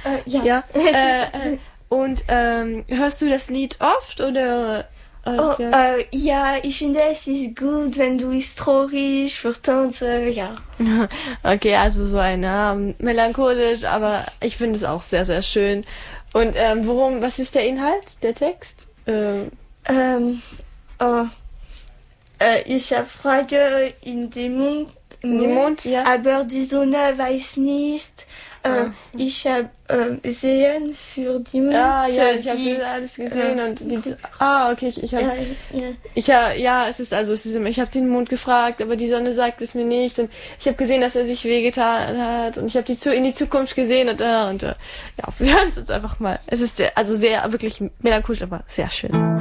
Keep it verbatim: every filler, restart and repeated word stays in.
Äh, ja. Ja. äh, äh, und ähm, hörst du das Lied oft oder? Äh, Oh, ja. äh, ja, ich finde, es ist gut, wenn du es traurig für Tanze, ja. Okay, also so ein ähm, melancholisch, aber ich finde es auch sehr, sehr schön. Und ähm, worum, was ist der Inhalt, der Text? Ähm, Ähm, oh, äh, ich habe Frage in dem Mond, in dem Mond, ja. aber die Sonne weiß nicht. Äh, Ah. Ich habe äh, sehen für die Mond. Ah, ja, ich habe die, das alles gesehen äh, und die, ah, okay, ich, ich habe, ja, ja. ich ja, ja, es ist also, es ist immer, ich habe den Mond gefragt, aber die Sonne sagt es mir nicht und ich habe gesehen, dass er sich wehgetan hat und ich habe die zu in die Zukunft gesehen und äh, und äh, ja, wir hören es jetzt einfach mal. Es ist sehr, also sehr wirklich melancholisch, aber sehr schön.